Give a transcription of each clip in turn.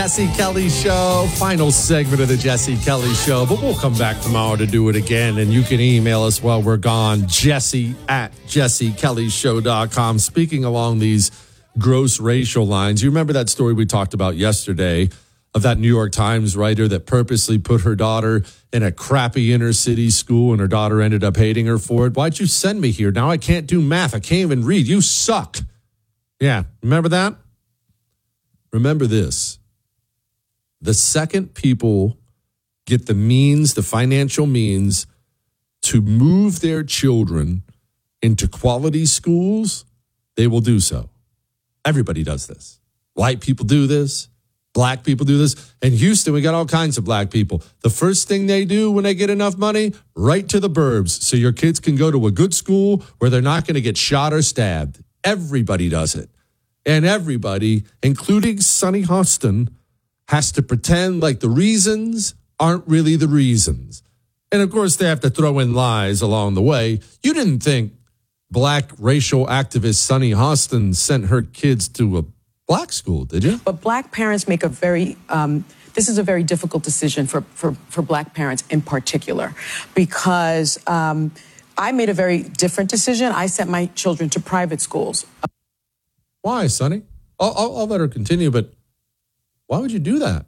Jesse Kelly Show, final segment of the Jesse Kelly Show, but we'll come back tomorrow to do it again, and you can email us while we're gone, jesse@jessekellyshow.com. Speaking along these gross racial lines, you remember that story we talked about yesterday of that New York Times writer that purposely put her daughter in a crappy inner city school and her daughter ended up hating her for it? Why'd you send me here? Now I can't do math. I can't even read. You suck. Yeah, remember that? Remember this. The second people get the means, the financial means, to move their children into quality schools, they will do so. Everybody does this. White people do this. Black people do this. In Houston, we got all kinds of black people. The first thing they do when they get enough money, right to the burbs, so your kids can go to a good school where they're not going to get shot or stabbed. Everybody does it. And everybody, including Sonny Hostin, has to pretend like the reasons aren't really the reasons. And, of course, they have to throw in lies along the way. You didn't think black racial activist Sonny Hostin sent her kids to a black school, did you? But black parents make a very this is a very difficult decision for black parents in particular, because I made a very different decision. I sent my children to private schools. Why, Sonny? I'll let her continue, but why would you do that?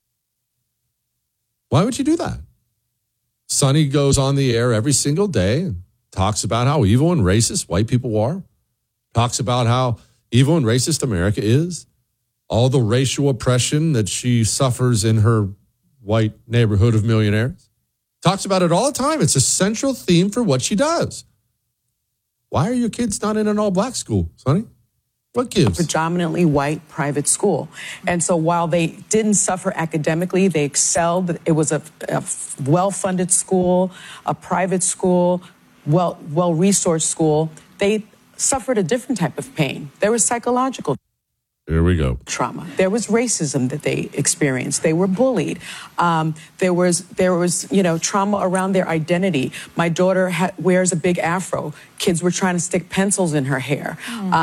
Why would you do that? Sonny goes on the air every single day and talks about how evil and racist white people are, talks about how evil and racist America is, all the racial oppression that she suffers in her white neighborhood of millionaires. Talks about it all the time. It's a central theme for what she does. Why are your kids not in an all-black school, Sonny? What gives? A predominantly white private school. And so while they didn't suffer academically, they excelled. It was a well-funded school, a private school, well-resourced school. They suffered a different type of pain. There was psychological Here we go. trauma. There was racism that they experienced. They were bullied. There was trauma around their identity. My daughter wears a big afro. Kids were trying to stick pencils in her hair.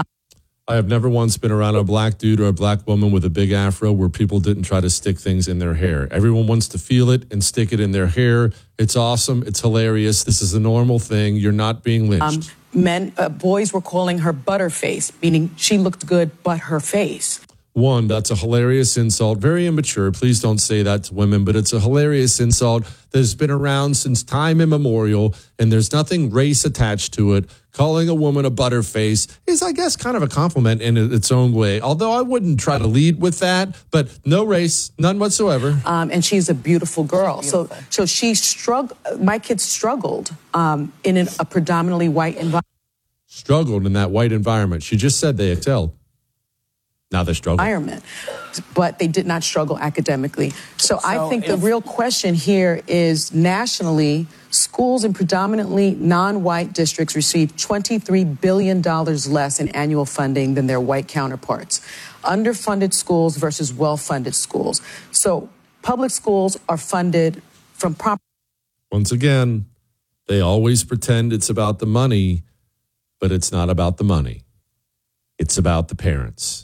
I have never once been around a black dude or a black woman with a big afro where people didn't try to stick things in their hair. Everyone wants to feel it and stick it in their hair. It's awesome. It's hilarious. This is a normal thing. You're not being lynched. Boys were calling her Butterface, meaning she looked good but her face. One, that's a hilarious insult. Very immature. Please don't say that to women, but it's a hilarious insult that has been around since time immemorial, and there's nothing race attached to it. Calling a woman a butterface is, I guess, kind of a compliment in its own way, although I wouldn't try to lead with that, but no race, none whatsoever. And she's a beautiful girl. So she struggled. My kids struggled in a predominantly white environment. Struggled in that white environment. She just said they excelled. Now they struggle. But they did not struggle academically. So I think the real question here is, nationally, schools in predominantly non-white districts receive $23 billion less in annual funding than their white counterparts. Underfunded schools versus well-funded schools. So public schools are funded from property. Once again, they always pretend it's about the money, but it's not about the money. It's about the parents.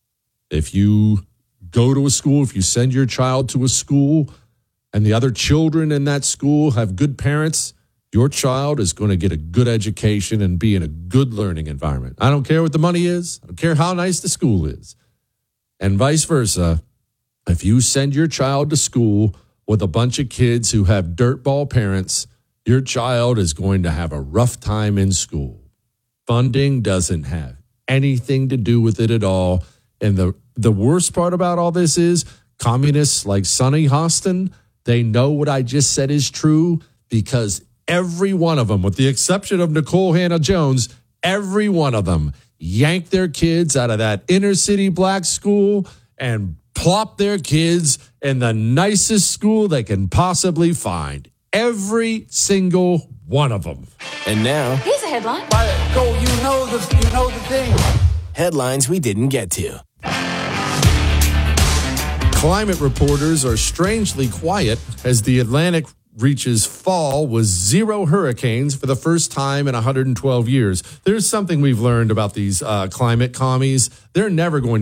If you go to a school, if you send your child to a school and the other children in that school have good parents, your child is going to get a good education and be in a good learning environment. I don't care what the money is. I don't care how nice the school is. And vice versa. If you send your child to school with a bunch of kids who have dirtball parents, your child is going to have a rough time in school. Funding doesn't have anything to do with it at all. And the worst part about all this is communists like Sonny Hostin, they know what I just said is true because every one of them, with the exception of Nicole Hannah-Jones, every one of them yanked their kids out of that inner city black school and plopped their kids in the nicest school they can possibly find. Every single one of them. And now, Here's a headline. Go, you know the thing. headlines we didn't get to. Climate reporters are strangely quiet as the Atlantic reaches fall with 0 hurricanes for the first time in 112 years. There's something we've learned about these climate commies. They're never going to